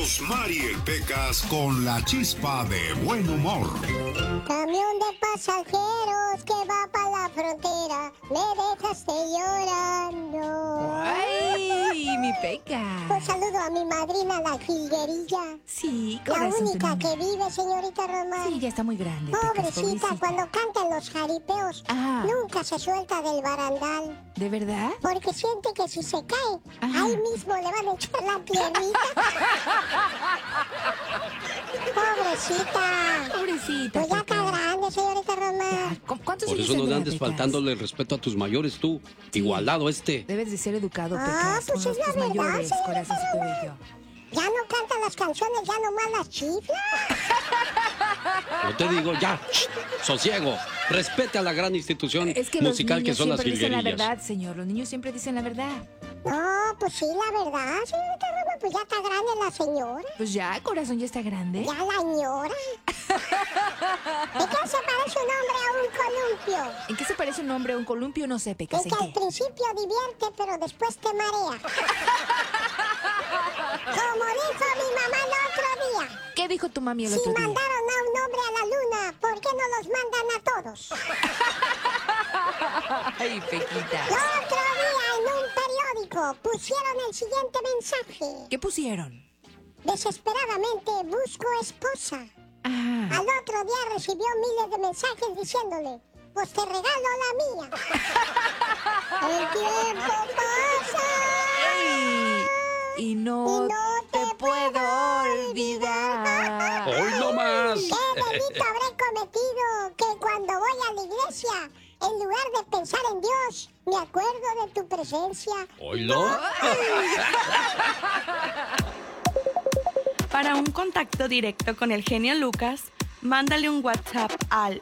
Rosmar y el Pecas con la chispa de buen humor. Camión de pasajeros que va para la frontera, me dejaste llorando. ¡Ay, mi Pecas! Un saludo a mi madrina, la jilguerilla. Sí, La corazón, única que vive, señorita Rosmar. Sí, ya está muy grande, Pecas, Pobrecita, cuando cantan los jaripeos, nunca se suelta del barandal. ¿De verdad? Porque siente que si se cae, ahí mismo le van a echar la piernita. Pobrecita. Pobrecita. Pues ya está grande, señorita Rosmar. ¿Cuántos Por años eso no le tendrá, andes Pecas? faltándole el respeto a tus mayores, tú. Igualado este. Debes de ser educado, Pecas. Pues con es la tus verdad, mayores, señorita corazoncito Rosmar. bello. Ya no cantan las canciones, ya nomás las chifla. No te digo, ya, sosiego. Respete a la gran institución Es que musical los que niños son las siempre dicen la jilguerillas. verdad, señor. Los niños siempre dicen la verdad. No, pues sí, la verdad, señorita Rosmar, pues ya está grande la señora. Pues ya, corazón, ya está grande. Ya la ñora. ¿De qué se parece un hombre a un columpio? ¿En qué se parece un hombre a un columpio? No sé, Pecas. En ¿En que al qué? principio divierte, pero después te marea. Como dijo mi mamá el otro día. ¿Qué dijo tu mami el Si otro día? mandaron a un hombre a la luna, ¿por qué no los mandan a todos? Ay, Pequita. El otro día en un periódico pusieron el siguiente mensaje. ¿Qué pusieron? Desesperadamente busco esposa. Al otro día recibió miles de mensajes diciéndole, pues te regalo la mía. El tiempo pasa. Y no te puedo olvidar. ¡Hoy no más! ¿Qué delito habré cometido que cuando voy a la iglesia, en lugar de pensar en Dios, me acuerdo de tu presencia? ¿Oílo? Para un contacto directo con el genio Lucas, mándale un WhatsApp al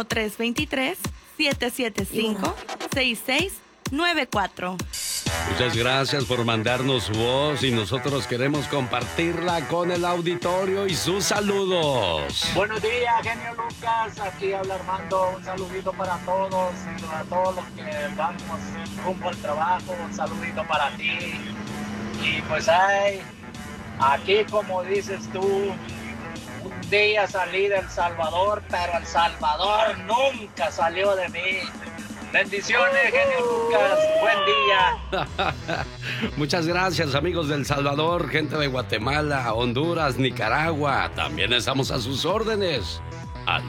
1323-775-6694. Muchas gracias por mandarnos su voz y nosotros queremos compartirla con el auditorio y sus saludos. Buenos días, genio Lucas. Aquí habla Armando. Un saludito para todos y a todos los que vamos rumbo al trabajo. Un saludito para ti. Y pues aquí como dices tú, un día salí de El Salvador, pero El Salvador nunca salió de mí. Bendiciones, genio Lucas. Buen día. Muchas gracias, amigos del Salvador, gente de Guatemala, Honduras, Nicaragua. También estamos a sus órdenes. Al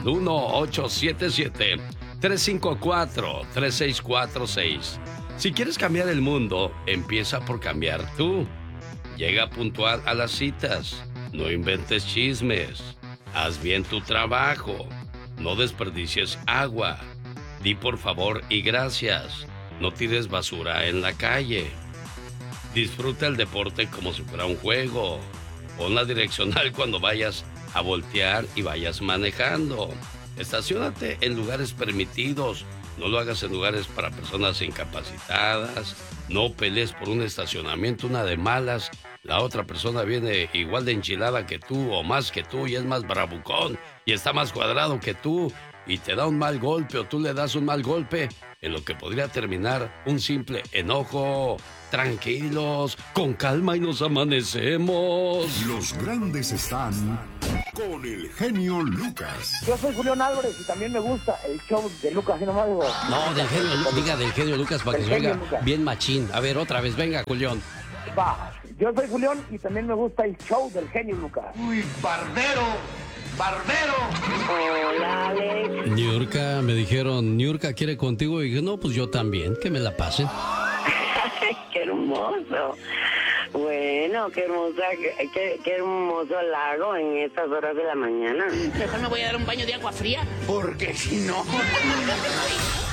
1-877-354-3646. Si quieres cambiar el mundo, empieza por cambiar tú. Llega puntual a las citas. No inventes chismes. Haz bien tu trabajo. No desperdicies agua. Di por favor y gracias. No tires basura en la calle. Disfruta el deporte como si fuera un juego. Pon la direccional cuando vayas a voltear y vayas manejando. Estaciónate en lugares permitidos. No lo hagas en lugares para personas incapacitadas. No pelees por un estacionamiento, una de malas. La otra persona viene igual de enchilada que tú o más que tú y es más bravucón y está más cuadrado que tú y te da un mal golpe o tú le das un mal golpe en lo que podría terminar un simple enojo. Tranquilos, con calma y nos amanecemos. Los grandes están con el genio Lucas. Yo soy Julián Álvarez y también me gusta el show de Lucas. ¿Sí nomás digo? No, del genio, diga del genio Lucas para que se oiga bien machín. A ver, otra vez, venga, Julián. Va, yo soy Julián y también me gusta el show del genio Lucas. ¡Uy, barbero! ¡Barbero! Hola, Alex. Niurka, me dijeron, Niurka quiere contigo. Y dije, no, pues yo también, que me la pasen. ¡Qué hermoso! Bueno, qué hermoso lago en estas horas de la mañana. Mejor me voy a dar un baño de agua fría. Porque si no...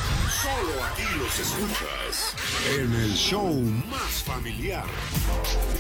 Solo aquí los escuchas en el show más familiar.